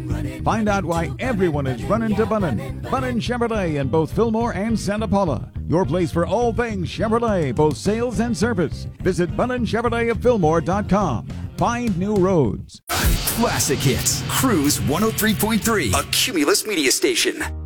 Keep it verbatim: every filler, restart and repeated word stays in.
Find out why everyone is running to Bunnin. Bunnin Chevrolet in both Fillmore and Santa Paula. Your place for all things Chevrolet, both sales and service. Visit Bunnin Chevrolet of Fillmore dot com. Find new roads. Classic Hits. Cruise one oh three point three. A Cumulus media station.